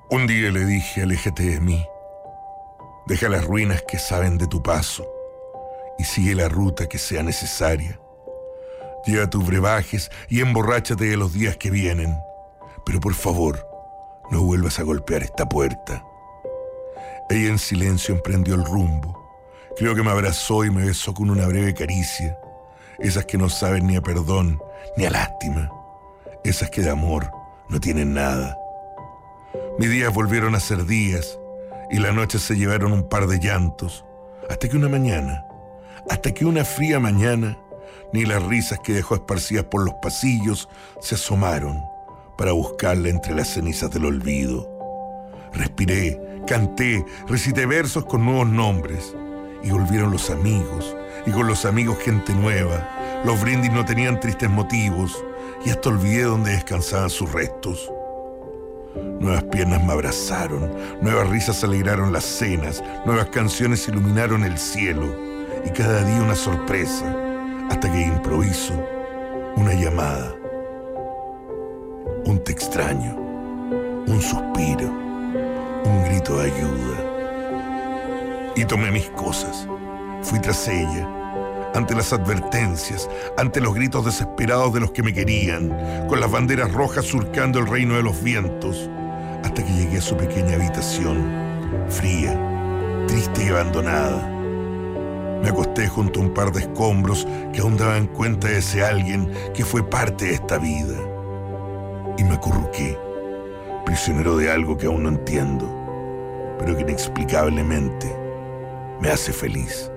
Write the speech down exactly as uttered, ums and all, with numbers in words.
Un día le dije, aléjate de mí, deja las ruinas que saben de tu paso y sigue la ruta que sea necesaria. Lleva tus brebajes y emborráchate de los días que vienen, pero por favor, no vuelvas a golpear esta puerta. Ella en silencio emprendió el rumbo. Creo que me abrazó y me besó con una breve caricia, esas que no saben ni a perdón ni a lástima, esas que de amor no tienen nada. Mis días volvieron a ser días y la noche se llevaron un par de llantos, hasta que una mañana, hasta que una fría mañana, ni las risas que dejó esparcidas por los pasillos se asomaron para buscarla entre las cenizas del olvido. Respiré, canté, recité versos con nuevos nombres y volvieron los amigos, y con los amigos gente nueva. Los brindis no tenían tristes motivos y hasta olvidé dónde descansaban sus restos. Nuevas piernas me abrazaron, nuevas risas alegraron las cenas, nuevas canciones iluminaron el cielo y cada día una sorpresa, hasta que improviso una llamada, un te extraño, un suspiro, un grito de ayuda. Y tomé mis cosas, fui tras ella, ante las advertencias, ante los gritos desesperados de los que me querían, con las banderas rojas surcando el reino de los vientos, hasta que llegué a su pequeña habitación, fría, triste y abandonada. Me acosté junto a un par de escombros que aún daban cuenta de ese alguien que fue parte de esta vida. Y me acurruqué, prisionero de algo que aún no entiendo, pero que inexplicablemente me hace feliz.